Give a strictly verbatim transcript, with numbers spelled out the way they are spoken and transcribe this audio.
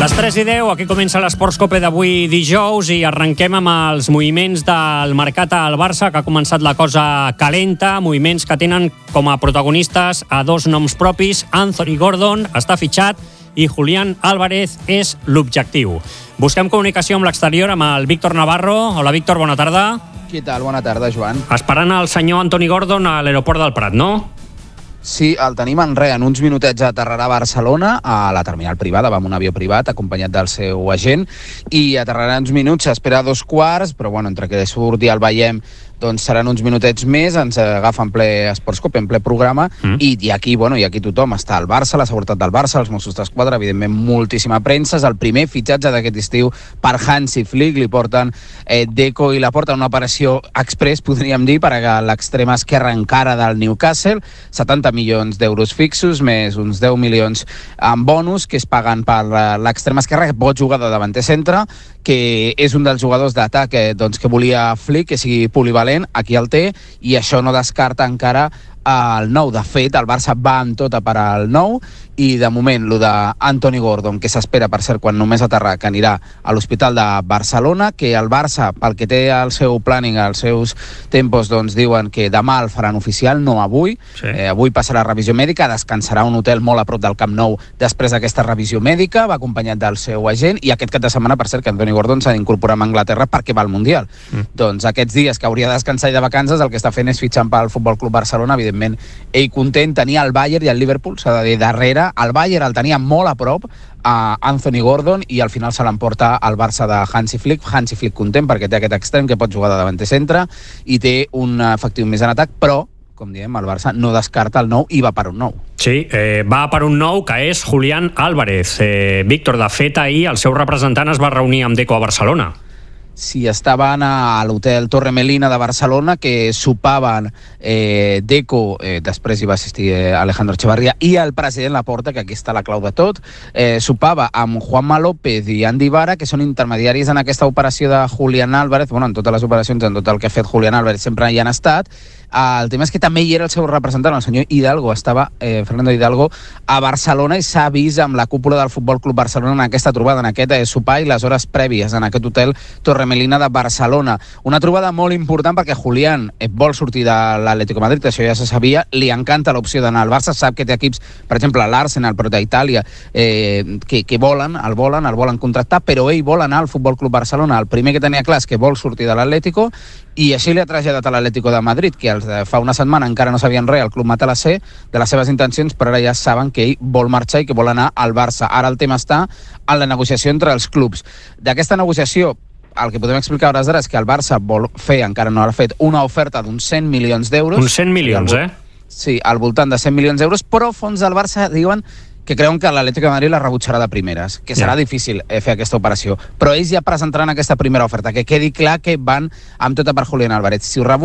Les tres i deu, aquí comença l'Esports Cope d'avui dijous i arrenquem amb els moviments del mercat al Barça, que ha començat la cosa calenta, moviments que tenen com a protagonistes a dos noms propis. Anthony Gordon està fitxat i Julián Álvarez és l'objectiu. Busquem comunicació amb l'exterior, amb el Víctor Navarro. Hola, Víctor, bona tarda. Què tal? Bona tarda, Joan. Esperant el senyor Anthony Gordon a l'aeroport del Prat, no? Sí, el tenim en res. En uns minutets aterrarà a Barcelona, a la terminal privada, va amb un avió privat, acompanyat del seu agent, i aterrarà uns minuts, s'espera dos quarts, però bueno, entre que surt i el veiem, doncs seran uns minutets més, ens agafa en ple Esports Cope, en ple programa, mm. i, i aquí, bueno, i aquí tothom està al Barça, la seguretat del Barça, els Mossos d'Esquadra, evidentment moltíssima premsa. És el primer fitxatge d'aquest estiu per Hansi Flick, li porten eh, Deco i la porten una operació express, podríem dir, per a l'extrema esquerra encara del Newcastle, setanta milions d'euros fixos, més uns deu milions en bonus, que es paguen per l'extrema esquerra, que pot jugar de davanter centre, que és un dels jugadors d'atac eh, doncs, que volia Flick, que sigui polivalent, aquí el té, i això no descarta encara el nou. De fet, el Barça va amb tot a parar el nou, i de moment, lo d'Anthony Gordon, que s'espera, per cert, quan només aterrar, que anirà a l'Hospital de Barcelona, que el Barça, pel que té el seu planning, els seus tempos, doncs diuen que demà el faran oficial, no avui. Sí. Eh, avui passarà revisió mèdica, descansarà a un hotel molt a prop del Camp Nou després d'aquesta revisió mèdica, va acompanyat del seu agent, i aquest cap de setmana, per cert, que Anthony Gordon s'ha d'incorporar a Anglaterra perquè va al Mundial. Mm. Doncs aquests dies que hauria de descansar i de vacances, el que està fent és fitxant pel Futbol Club Barcelona. Evidentment, ell content, tenia el Bayern i el Liverpool, s'ha de dir, darrere. El Bayern el tenia molt a prop, a Anthony Gordon, i al final se l'emporta al Barça de Hansi Flick. Hansi Flick content perquè té aquest extrem que pot jugar de davanter centre i té un efectiu més en atac, però com diem, el Barça no descarta el nou i va per un nou. Sí, eh, va per un nou, que és Julián Álvarez. Eh, Víctor, de fet, ahir el seu representant es va reunir amb Deco a Barcelona. Sí, estaven a l'hotel Torre Melina de Barcelona, que sopaven eh, Deco, eh, després hi va assistir eh, Alejandro Echevarría, i el president Laporta, que aquí està la clau de tot. Eh, sopava amb Juanma López i Andy Vara, que són intermediaris en aquesta operació de Julián Álvarez. Bueno, en totes les operacions, en tot el que ha fet Julián Álvarez, sempre hi han estat. El tema és que també hi era el seu representant, el senyor Hidalgo, estava eh, Fernando Hidalgo a Barcelona, i s'ha vist amb la cúpula del Futbol Club Barcelona en aquesta trobada, en aquest eh, sopar i les hores prèvies en aquest hotel Torre Melina de Barcelona. Una trobada molt important perquè Julián eh, vol sortir de l'Atlético de Madrid, això ja se sabia, li encanta l'opció d'anar al Barça, sap que té equips, per exemple l'Arsenal, però d'Itàlia, eh, que, que volen, el volen, el volen contractar, però ell vol anar al Futbol Club Barcelona. El primer que tenia clar és que vol sortir de l'Atlético, i així li ha traslladat a l'Atlético de Madrid, que els de fa una setmana encara no sabien res, el club Matalassé, de les seves intencions, però ara ja saben que ell vol marxar i que vol anar al Barça. Ara el tema està en la negociació entre els clubs. D'aquesta negociació, el que podem explicar a hores d'ara és que el Barça vol fer, encara no l'ha fet, una oferta d'uns cent milions d'euros. Uns cent milions, eh? Sí, al voltant de cent milions d'euros, però fons del Barça diuen que creuen que l'Atlético de Madrid la rebutjarà de primeres, que serà yeah. difícil eh, fer aquesta operació. Però ells ja presentaran aquesta primera oferta, que quedi clar que van amb tota per Julián Álvarez. Si ho